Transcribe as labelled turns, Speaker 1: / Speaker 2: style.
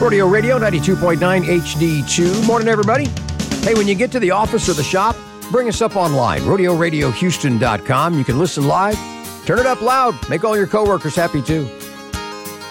Speaker 1: Rodeo Radio 92.9 HD2. Morning, everybody. Hey, when you get to the office or the shop, bring us up online, rodeoradiohouston.com. You can listen live. Turn it up loud. Make all your coworkers happy, too.